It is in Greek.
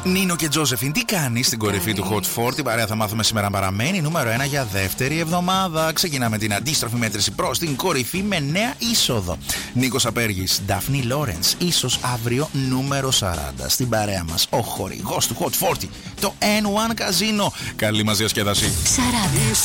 Νίνο και Τζόζεφιν, τι κάνει στην κορυφή του Hot 4? Την παρέα θα μάθουμε σήμερα. Παραμένει νούμερο 1 για δεύτερη εβδομάδα. Ξεκινάμε την αντίστροφη μέτρηση προς την κορυφή με νέα είσοδο. Νίκος Απέργης, Ντάφνη Λόρενς, ίσως αύριο νούμερο 40. Στην παρέα μας ο χορηγός του Hot 40, το N1 Casino. Καλή μας διασκέδαση. 40.